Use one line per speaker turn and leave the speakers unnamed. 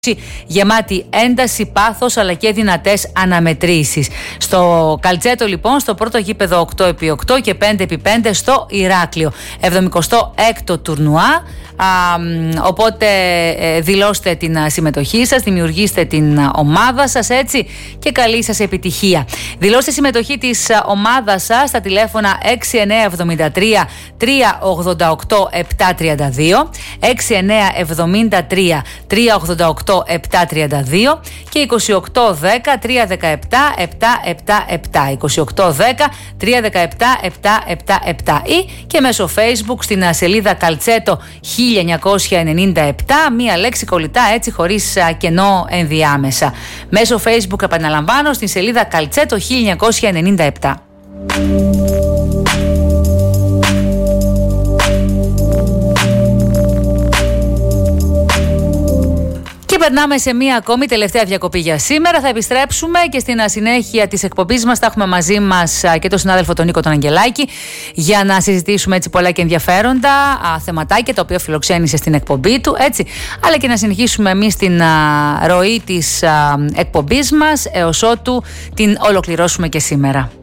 γεμάτη ένταση, πάθος αλλά και δυνατές αναμετρήσεις. Στο Καλτσέτο λοιπόν, στο πρώτο γήπεδο 8x8 και 5x5 στο Ηράκλειο. 76ο τουρνουά. Οπότε δηλώστε την συμμετοχή σας, δημιουργήστε την ομάδα σας, έτσι, και καλή σας επιτυχία. Δηλώστε συμμετοχή της ομάδας σας στα τηλέφωνα 6973 388 732, 6973 388 732 και 2810 317 777, 2810 317 777 ή και μέσω Facebook στην σελίδα Καλτσέτο 1997, μία λέξη κολλητά, έτσι, χωρίς κενό ενδιάμεσα. Μέσω Facebook, επαναλαμβάνω, στην σελίδα Καλτσέτο 1997. Περνάμε σε μία ακόμη τελευταία διακοπή για σήμερα. Θα επιστρέψουμε και στην συνέχεια της εκπομπής μας θα έχουμε μαζί μας και τον συνάδελφο τον Νίκο τον Αγγελάκη για να συζητήσουμε έτσι πολλά και ενδιαφέροντα θεματάκια τα οποία φιλοξένησε στην εκπομπή του, έτσι, αλλά και να συνεχίσουμε εμείς την ροή της εκπομπής μας έως ότου την ολοκληρώσουμε και σήμερα.